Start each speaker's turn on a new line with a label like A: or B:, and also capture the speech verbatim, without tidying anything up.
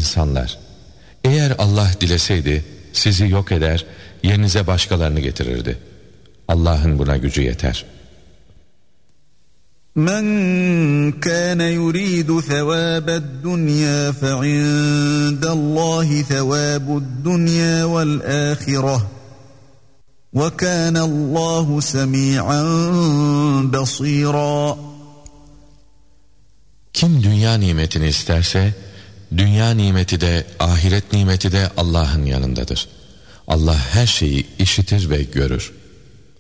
A: insanlar! Eğer Allah dileseydi sizi yok eder, yerinize başkalarını getirirdi. Allah'ın buna gücü yeter.
B: Men kana yuridu thawabad dunya fa indallahi thawabud dunya vel ahireh. Ve kana Allahu semi'an basira.
A: Kim dünya nimetini isterse, dünya nimeti de ahiret nimeti de Allah'ın yanındadır. Allah her şeyi işitir ve görür.